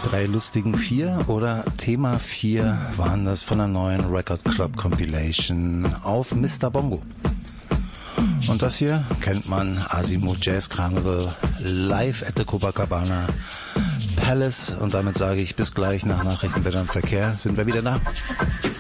drei lustigen vier oder Thema 4 waren das von der neuen Record Club Compilation auf Mr. Bongo. Und das hier kennt man, Azimuth Jazz Carnival, live at the Copacabana Palace. Und damit sage ich bis gleich nach Nachrichten, Wetter und Verkehr. Sind wir wieder da?